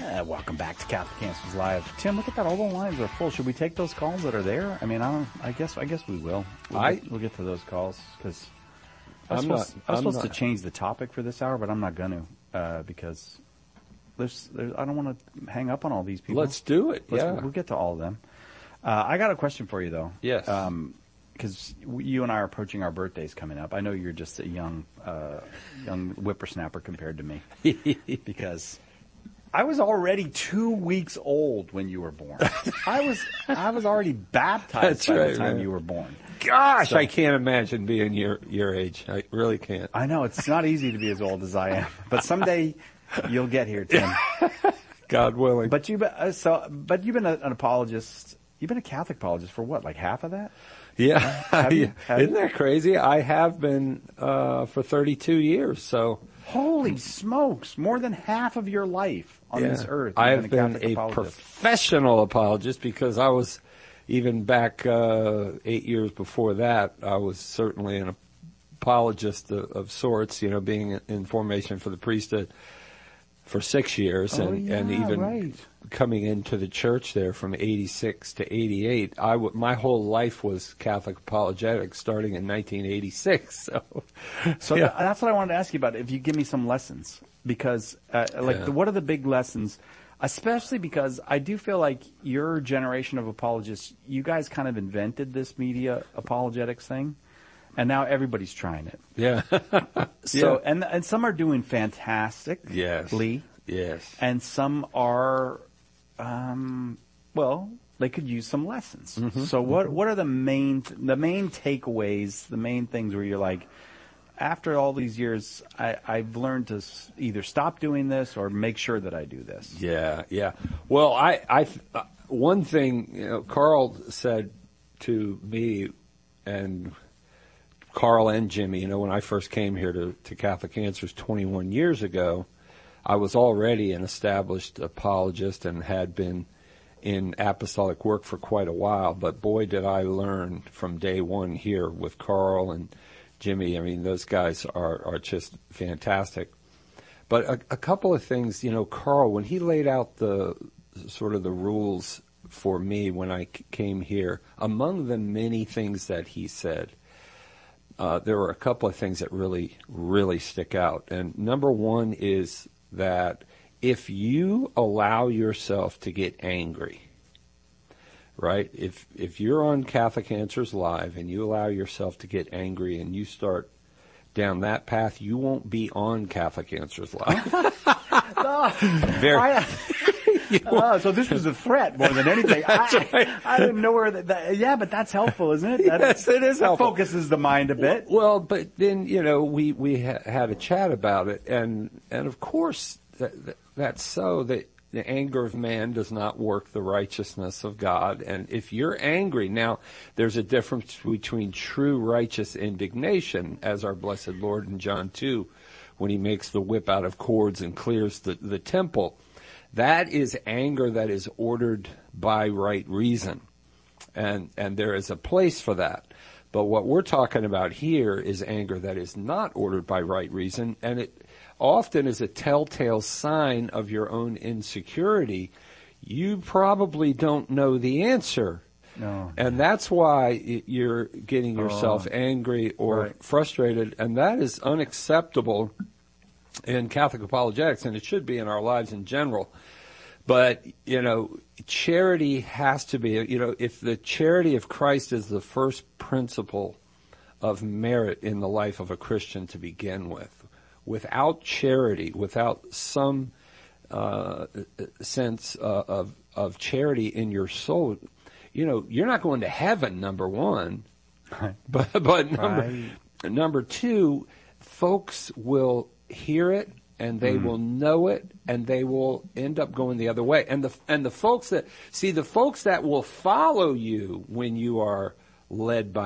Welcome back to Catholic Answers Live. Tim, look at that. All the lines are full. Should we take those calls that are there? I mean, I guess we will. We'll get to those calls because I'm supposed to change the topic for this hour, but I'm not going to because I don't want to hang up on all these people. Let's do it. We'll get to all of them. I got a question for you though. Yes. Because you and I are approaching our birthdays coming up. I know you're just a young whippersnapper compared to me because I was already 2 weeks old when you were born. I was already baptized by the time you were born. Gosh, so, I can't imagine being your age. I really can't. I know it's not easy to be as old as I am, but someday you'll get here, Tim. God willing. But you've been an apologist. You've been a Catholic apologist for what, like half of that? Yeah. Isn't that crazy? I have been for 32 years. So holy smokes, more than half of your life on this earth. I have been a professional apologist because I was, even back 8 years before that, I was certainly an apologist of sorts, being in formation for the priesthood for 6 years and even coming into the church there from 86 to 88. My whole life was Catholic apologetics starting in 1986. So that's what I wanted to ask you about. If you give me some lessons, because what are the big lessons? Especially because I do feel like your generation of apologists, you guys kind of invented this media apologetics thing, and now everybody's trying it. Yeah. And some are doing fantastically. Yes. And some are, they could use some lessons. Mm-hmm. So what are the main takeaways, the main things where you're like, after all these years, I've learned to either stop doing this or make sure that I do this. Yeah. Well, one thing, Carl said to me, and Carl and Jimmy, when I first came here to Catholic Answers 21 years ago, I was already an established apologist and had been in apostolic work for quite a while. But boy, did I learn from day one here with Carl and Jimmy. I mean, those guys are just fantastic. But a couple of things, Carl, when he laid out the sort of the rules for me when I came here, among the many things that he said, there were a couple of things that really, really stick out. And number one is that if you allow yourself to get angry, right? If you're on Catholic Answers Live and you allow yourself to get angry and you start down that path, you won't be on Catholic Answers Live. So this was a threat more than anything. I didn't know where that. But that's helpful, isn't it? Yes, it is helpful. Focuses the mind a bit. Well, but then we had a chat about it, and of course that's so that the anger of man does not work the righteousness of God. And if you're angry, now there's a difference between true righteous indignation, as our blessed Lord in John 2, when he makes the whip out of cords and clears the temple. That is anger that is ordered by right reason. And there is a place for that. But what we're talking about here is anger that is not ordered by right reason, and it often is a telltale sign of your own insecurity. You probably don't know the answer. No. And that's why you're getting yourself angry or frustrated, and that is unacceptable in Catholic apologetics, and it should be in our lives in general. But, charity has to be, if the charity of Christ is the first principle of merit in the life of a Christian to begin with, without charity, without some sense of charity in your soul, you're not going to heaven, number one. Right. But number two, folks will hear it and they will know it and they will end up going the other way. And the folks that will follow you when you are led by